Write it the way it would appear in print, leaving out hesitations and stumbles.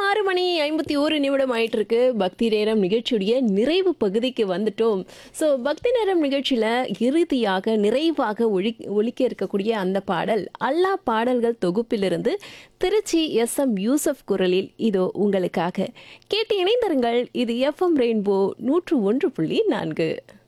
6:51 ஆயிட்டு இருக்கு. பக்தி நேரம் நிகழ்ச்சியுடைய நிறைவு பகுதிக்கு வந்துட்டோம். ஸோ பக்தி நேரம் நிகழ்ச்சியில் இறுதியாக நிறைவாக ஒலிக்க இருக்கக்கூடிய அந்த பாடல் அல்லாஹ் பாடல்கள் தொகுப்பிலிருந்து திருச்சி எஸ்.எம். யூசப் குரலில் இதோ உங்களுக்காக கேட்டு இணைந்திருங்கள். இது எஃப்எம் ரெயின்போ 101.4.